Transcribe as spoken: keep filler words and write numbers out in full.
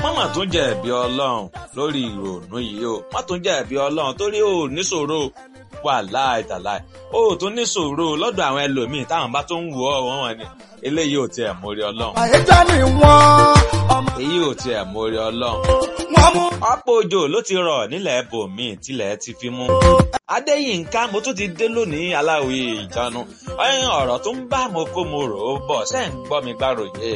wọ́n mà tún jẹ̀bi ọlọ́run lórí ìrònú yìí o wọ́n tún jẹ̀bi ọlọ́run torí ò níṣòro wàláì tàláì ó tún níṣòro lọ́dọ̀ àwọn ẹlòmíì táwọn bá tún ń wò ọ́ wọn ni eléyìí ò tiẹ̀ mórí ọlọ́run. àyíká ni wọ́n. èyí ò tiẹ̀ mórí ọlọ́run. ọ̀pọ̀ òjò ló ti rọ̀ nílẹ̀ ibòmíì tilẹ̀ ti fi mú. Adéyínká mo tún ti dé lónìí aláwìí ìjánu ọ̀rọ̀ tó ń bá mo kó mo rò ó bọ̀ ṣé ń gbọ́ mi gbàròyé.